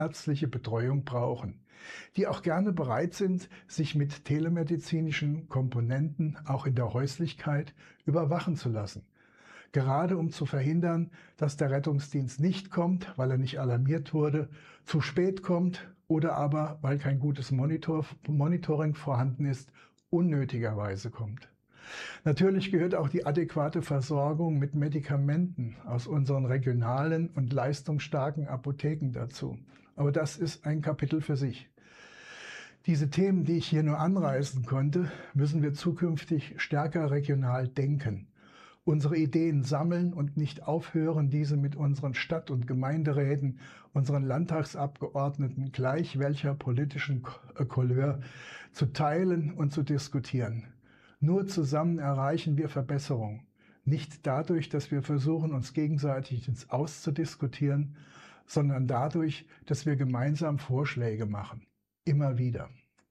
ärztliche Betreuung brauchen, die auch gerne bereit sind, sich mit telemedizinischen Komponenten auch in der Häuslichkeit überwachen zu lassen. Gerade um zu verhindern, dass der Rettungsdienst nicht kommt, weil er nicht alarmiert wurde, zu spät kommt oder aber, weil kein gutes Monitoring vorhanden ist, unnötigerweise kommt. Natürlich gehört auch die adäquate Versorgung mit Medikamenten aus unseren regionalen und leistungsstarken Apotheken dazu. Aber das ist ein Kapitel für sich. Diese Themen, die ich hier nur anreißen konnte, müssen wir zukünftig stärker regional denken. Unsere Ideen sammeln und nicht aufhören, diese mit unseren Stadt- und Gemeinderäten, unseren Landtagsabgeordneten gleich welcher politischen Couleur zu teilen und zu diskutieren. Nur zusammen erreichen wir Verbesserung. Nicht dadurch, dass wir versuchen, uns gegenseitig ins Auszudiskutieren, sondern dadurch, dass wir gemeinsam Vorschläge machen. Immer wieder.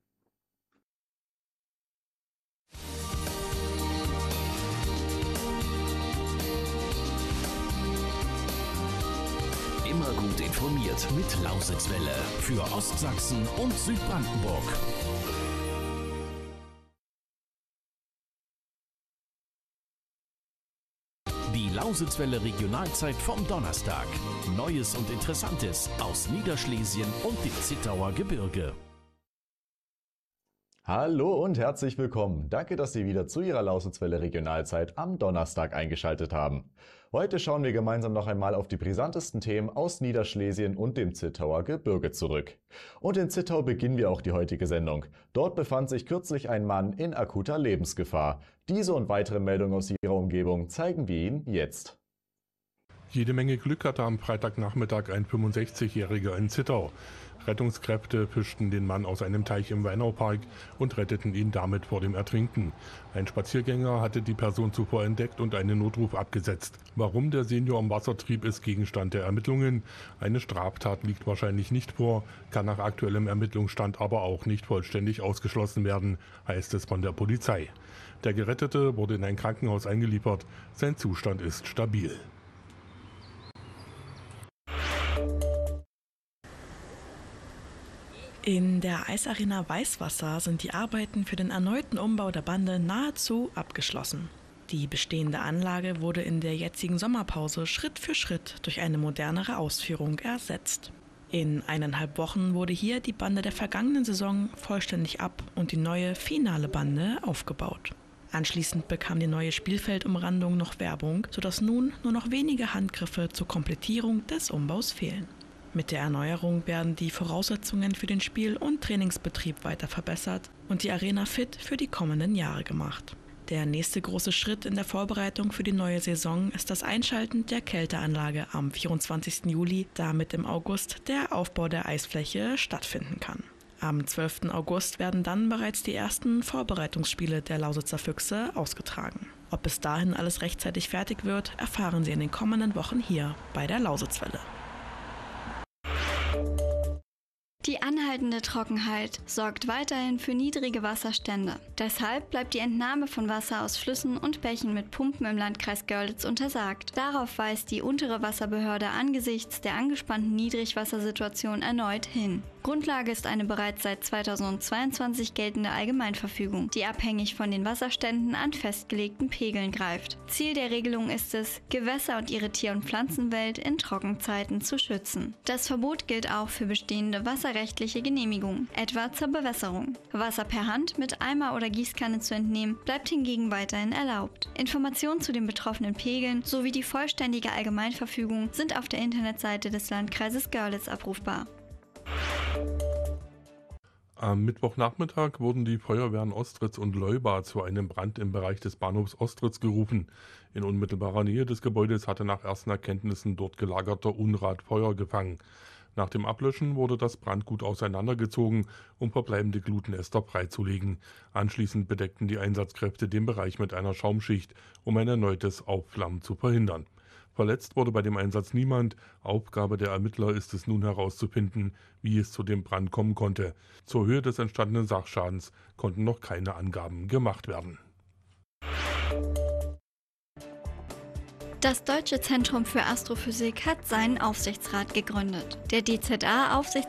Immer gut informiert mit Lausitzwelle für Ostsachsen und Südbrandenburg. Die Lausitzwelle Regionalzeit vom Donnerstag. Neues und Interessantes aus Niederschlesien und dem Zittauer Gebirge. Hallo und herzlich willkommen. Danke, dass Sie wieder zu Ihrer Lausitzwelle Regionalzeit am Donnerstag eingeschaltet haben. Heute schauen wir gemeinsam noch einmal auf die brisantesten Themen aus Niederschlesien und dem Zittauer Gebirge zurück. Und in Zittau beginnen wir auch die heutige Sendung. Dort befand sich kürzlich ein Mann in akuter Lebensgefahr. Diese und weitere Meldungen aus Ihrer Umgebung zeigen wir Ihnen jetzt. Jede Menge Glück hatte am Freitagnachmittag ein 65-Jähriger in Zittau. Rettungskräfte fischten den Mann aus einem Teich im Weinaupark und retteten ihn damit vor dem Ertrinken. Ein Spaziergänger hatte die Person zuvor entdeckt und einen Notruf abgesetzt. Warum der Senior am Wasser trieb, ist Gegenstand der Ermittlungen. Eine Straftat liegt wahrscheinlich nicht vor, kann nach aktuellem Ermittlungsstand aber auch nicht vollständig ausgeschlossen werden, heißt es von der Polizei. Der Gerettete wurde in ein Krankenhaus eingeliefert. Sein Zustand ist stabil. In der Eisarena Weißwasser sind die Arbeiten für den erneuten Umbau der Bande nahezu abgeschlossen. Die bestehende Anlage wurde in der jetzigen Sommerpause Schritt für Schritt durch eine modernere Ausführung ersetzt. In 1,5 Wochen wurde hier die Bande der vergangenen Saison vollständig ab und die neue finale Bande aufgebaut. Anschließend bekam die neue Spielfeldumrandung noch Werbung, sodass nun nur noch wenige Handgriffe zur Komplettierung des Umbaus fehlen. Mit der Erneuerung werden die Voraussetzungen für den Spiel- und Trainingsbetrieb weiter verbessert und die Arena fit für die kommenden Jahre gemacht. Der nächste große Schritt in der Vorbereitung für die neue Saison ist das Einschalten der Kälteanlage am 24. Juli, damit im August der Aufbau der Eisfläche stattfinden kann. Am 12. August werden dann bereits die ersten Vorbereitungsspiele der Lausitzer Füchse ausgetragen. Ob bis dahin alles rechtzeitig fertig wird, erfahren Sie in den kommenden Wochen hier bei der Lausitzwelle. Die anhaltende Trockenheit sorgt weiterhin für niedrige Wasserstände. Deshalb bleibt die Entnahme von Wasser aus Flüssen und Bächen mit Pumpen im Landkreis Görlitz untersagt. Darauf weist die untere Wasserbehörde angesichts der angespannten Niedrigwassersituation erneut hin. Grundlage ist eine bereits seit 2022 geltende Allgemeinverfügung, die abhängig von den Wasserständen an festgelegten Pegeln greift. Ziel der Regelung ist es, Gewässer und ihre Tier- und Pflanzenwelt in Trockenzeiten zu schützen. Das Verbot gilt auch für bestehende wasserrechtliche Genehmigungen, etwa zur Bewässerung. Wasser per Hand mit Eimer oder Gießkanne zu entnehmen, bleibt hingegen weiterhin erlaubt. Informationen zu den betroffenen Pegeln sowie die vollständige Allgemeinverfügung sind auf der Internetseite des Landkreises Görlitz abrufbar. Am Mittwochnachmittag wurden die Feuerwehren Ostritz und Leuba zu einem Brand im Bereich des Bahnhofs Ostritz gerufen. In unmittelbarer Nähe des Gebäudes hatte nach ersten Erkenntnissen dort gelagerter Unrat Feuer gefangen. Nach dem Ablöschen wurde das Brandgut auseinandergezogen, um verbleibende Glutnester freizulegen. Anschließend bedeckten die Einsatzkräfte den Bereich mit einer Schaumschicht, um ein erneutes Aufflammen zu verhindern. Verletzt wurde bei dem Einsatz niemand. Aufgabe der Ermittler ist es nun herauszufinden, wie es zu dem Brand kommen konnte. Zur Höhe des entstandenen Sachschadens konnten noch keine Angaben gemacht werden. Das Deutsche Zentrum für Astrophysik hat seinen Aufsichtsrat gegründet. Der DZA-Aufsichtsrat